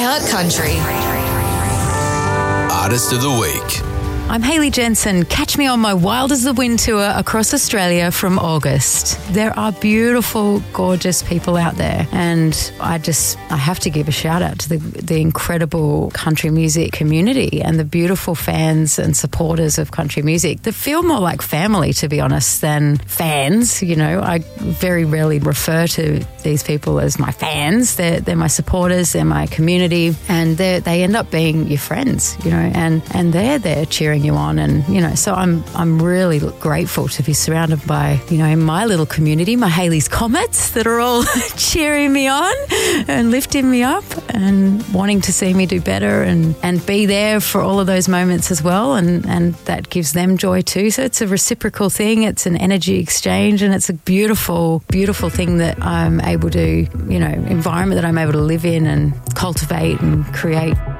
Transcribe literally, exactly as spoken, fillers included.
iHeart Country. Artist of the Week. I'm Hayley Jensen. Catch me on my Wild as the Wind tour across Australia from August. There are beautiful, gorgeous people out there, and I just I have to give a shout out to the, the incredible country music community and the beautiful fans and supporters of country music that feel more like family, to be honest, than fans. You know, I very rarely refer to these people as my fans. They're, they're my supporters, they're my community, and they they end up being your friends, you know, and, and they're there cheering you on. And, you know, so I'm I'm really grateful to be surrounded by, you know, my little community, my Hayley's Comets that are all cheering me on and lifting me up and wanting to see me do better and, and be there for all of those moments as well. And, and that gives them joy too. So it's a reciprocal thing. It's an energy exchange, and it's a beautiful, beautiful thing that I'm able to, you know, environment that I'm able to live in and cultivate and create.